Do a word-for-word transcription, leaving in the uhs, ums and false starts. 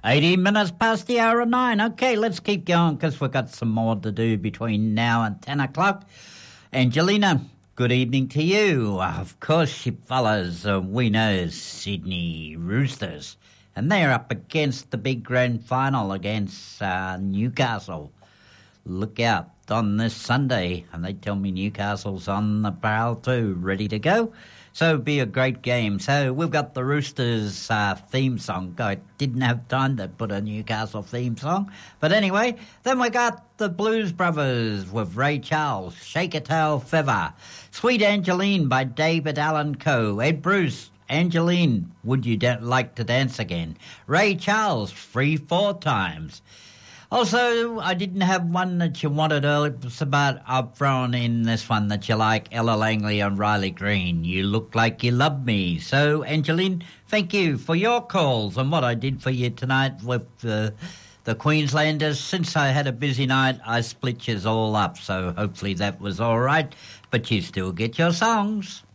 eighteen minutes past the hour of nine. Okay, let's keep going because we've got some more to do between now and ten o'clock. Angelina, good evening to you. Of course, she follows uh, we know Sydney Roosters, and they're up against the big grand final against uh, Newcastle. Look out on this Sunday, and they tell me Newcastle's on the prowl too, ready to go. So it'll be a great game. So we've got the Roosters uh, theme song. I didn't have time to put a Newcastle theme song. But anyway, then we got the Blues Brothers with Ray Charles, Shake a Tail Feather, Sweet Angeline by David Allan Coe, Ed Bruce, Angeline, Would You da- Like to Dance Again, Ray Charles, Free Four Times. Also, I didn't have one that you wanted earlier. It's about I've thrown in this one that you like, Ella Langley and Riley Green. You Look Like You Love Me. So, Angeline, thank you for your calls and what I did for you tonight with uh, the Queenslanders. Since I had a busy night, I split yous all up. So hopefully that was all right. But you still get your songs.